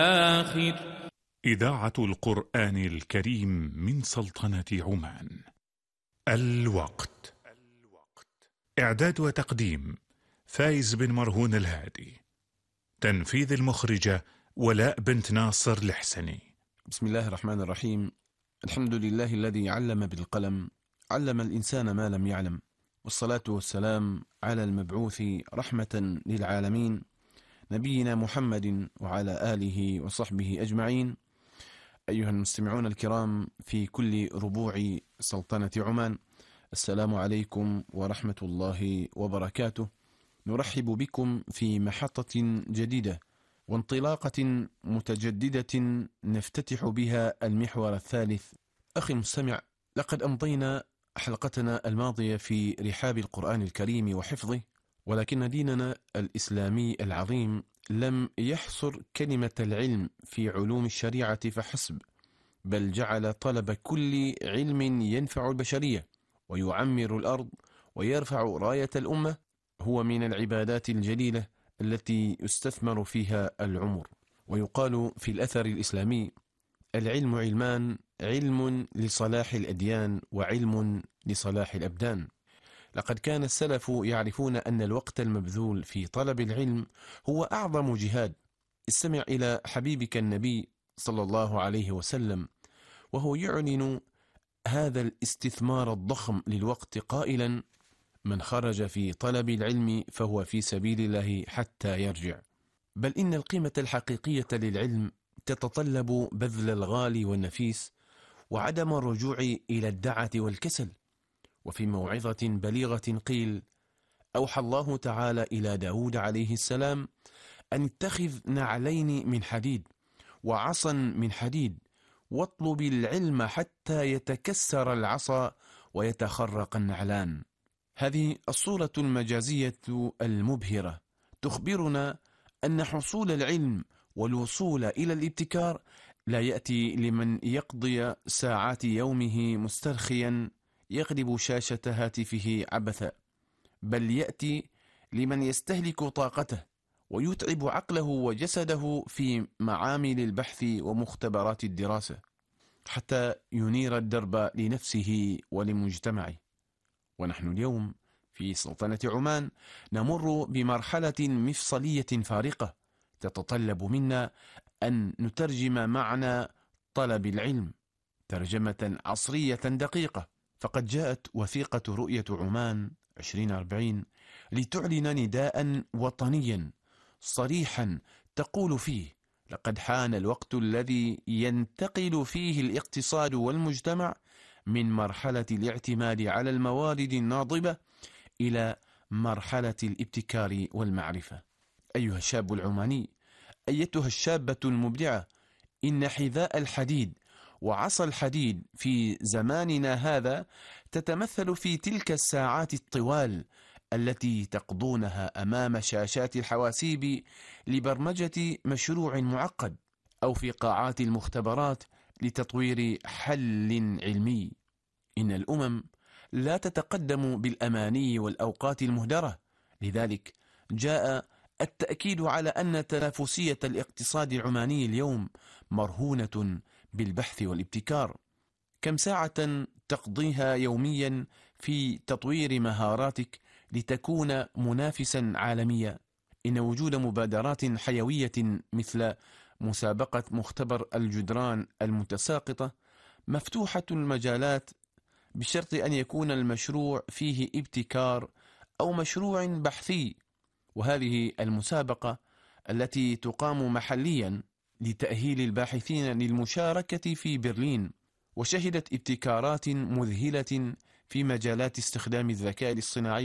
آخر. إذاعة القرآن الكريم من سلطنة عمان. الوقت. إعداد وتقديم فايز بن مرهون الهادي. تنفيذ المخرجة ولاء بنت ناصر الحسني. بسم الله الرحمن الرحيم. الحمد لله الذي علم بالقلم، علم الإنسان ما لم يعلم، والصلاة والسلام على المبعوث رحمة للعالمين نبينا محمد وعلى آله وصحبه أجمعين. أيها المستمعون الكرام في كل ربوع سلطنة عمان، السلام عليكم ورحمة الله وبركاته. نرحب بكم في محطة جديدة وانطلاقة متجددة نفتتح بها المحور الثالث. أخي المستمع، لقد أمضينا حلقتنا الماضية في رحاب القرآن الكريم وحفظه، ولكن ديننا الإسلامي العظيم لم يحصر كلمة العلم في علوم الشريعة فحسب، بل جعل طلب كل علم ينفع البشرية ويعمر الأرض ويرفع راية الأمة هو من العبادات الجليلة التي يستثمر فيها العمر. ويقال في الأثر الإسلامي: العلم علمان، علم لصلاح الأديان وعلم لصلاح الأبدان. لقد كان السلف يعرفون أن الوقت المبذول في طلب العلم هو أعظم جهاد. استمع إلى حبيبك النبي صلى الله عليه وسلم وهو يعلن هذا الاستثمار الضخم للوقت قائلا: من خرج في طلب العلم فهو في سبيل الله حتى يرجع. بل إن القيمة الحقيقية للعلم تتطلب بذل الغالي والنفيس وعدم الرجوع إلى الدعة والكسل. وفي موعظة بليغة قيل: أوحى الله تعالى إلى داود عليه السلام أن اتخذ نعلين من حديد وعصا من حديد، واطلب العلم حتى يتكسر العصا ويتخرق النعلان. هذه الصورة المجازية المبهرة تخبرنا أن حصول العلم والوصول إلى الابتكار لا يأتي لمن يقضي ساعات يومه مسترخيا يقلب شاشة هاتفه عبثا، بل يأتي لمن يستهلك طاقته ويتعب عقله وجسده في معامل البحث ومختبرات الدراسة حتى ينير الدرب لنفسه ولمجتمعه. ونحن اليوم في سلطنة عمان نمر بمرحلة مفصلية فارقة تتطلب منا أن نترجم معنى طلب العلم ترجمة عصرية دقيقة. فقد جاءت وثيقة رؤية عمان 2040 لتعلن نداء وطنيا صريحا تقول فيه: لقد حان الوقت الذي ينتقل فيه الاقتصاد والمجتمع من مرحلة الاعتماد على الموارد الناضبة إلى مرحلة الابتكار والمعرفة. أيها الشاب العماني، أيتها الشابة المبدعة، إن حذاء الحديد وعصا الحديد في زماننا هذا تتمثل في تلك الساعات الطوال التي تقضونها أمام شاشات الحواسيب لبرمجة مشروع معقد، أو في قاعات المختبرات لتطوير حل علمي. إن الأمم لا تتقدم بالأماني والأوقات المهدرة، لذلك جاء التأكيد على أن تنافسية الاقتصاد العماني اليوم مرهونة بالبحث والابتكار. كم ساعة تقضيها يوميا في تطوير مهاراتك لتكون منافسا عالميا؟ إن وجود مبادرات حيوية مثل مسابقة مختبر الجدران المتساقطة مفتوحة المجالات، بشرط أن يكون المشروع فيه ابتكار أو مشروع بحثي. وهذه المسابقة التي تقام محليا لتأهيل الباحثين للمشاركة في برلين، وشهدت ابتكارات مذهلة في مجالات استخدام الذكاء الاصطناعي